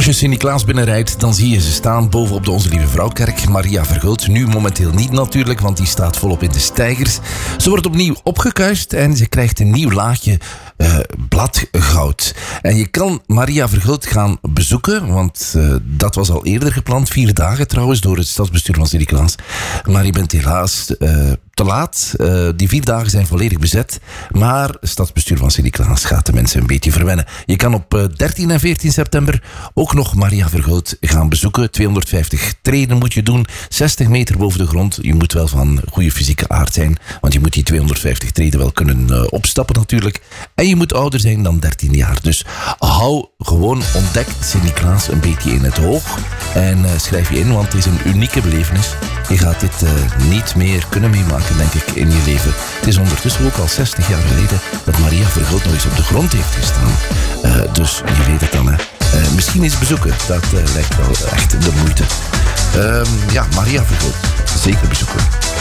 Als je Sint-Niklaas binnenrijdt, dan zie je ze staan boven op de Onze Lieve Vrouwkerk. Maria Verguld, nu momenteel niet natuurlijk, want die staat volop in de steigers. Ze wordt opnieuw opgekuist en ze krijgt een nieuw laagje bladgoud. En je kan Maria Verguld gaan bezoeken, want dat was al eerder gepland. 4 dagen trouwens, door het stadsbestuur van Sint-Niklaas. Maar je bent helaas te laat. Die 4 dagen zijn volledig bezet. Maar het stadsbestuur van Sint-Niklaas gaat de mensen een beetje verwennen. Je kan op 13 en 14 september ook nog Maria Verguld gaan bezoeken. 250 treden moet je doen. 60 meter boven de grond. Je moet wel van goede fysieke aard zijn. Want je moet die 250 treden wel kunnen opstappen natuurlijk. En je moet ouder zijn dan 13 jaar. Dus hou gewoon ontdekt Sint-Niklaas een beetje in het oog. En schrijf je in, want het is een unieke belevenis. Je gaat dit niet meer kunnen meemaken, denk ik, in je leven. Het is ondertussen ook al 60 jaar geleden dat Maria Verguld nog eens op de grond heeft gestaan. Dus je weet het dan, hè. Misschien eens bezoeken, dat lijkt wel echt de moeite. Ja, Maria Verguld, zeker bezoeken.